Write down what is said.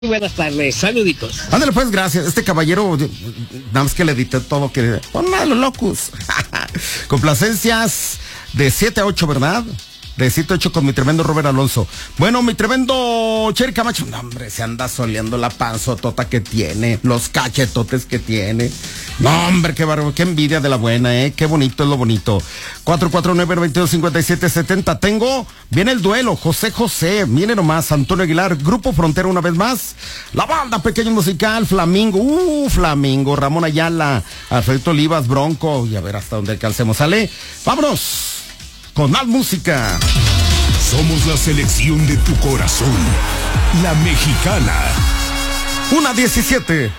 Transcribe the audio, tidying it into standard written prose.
Buenas tardes, saluditos. Ándale pues, gracias. Este caballero, nada más que le edité todo, que ponme a los locos. Complacencias de 7 a 8, ¿verdad? De 7 a 8 con mi tremendo Robert Alonso. Bueno, mi tremendo Cherry Camacho, no, hombre, se anda soleando la panzotota que tiene, los cachetotes que tiene. No, hombre, qué bárbaro, qué envidia de la buena, qué bonito es lo bonito. 449-2257-70. Viene el duelo, José, viene nomás, Antonio Aguilar, Grupo Frontera una vez más, la banda Pequeño Musical, Flamingo, Ramón Ayala, Alfredo Olivas, Bronco, y a ver hasta dónde alcancemos. ¿Sale? ¡Vámonos! Con más música. Somos la selección de tu corazón, la mexicana. 1:17.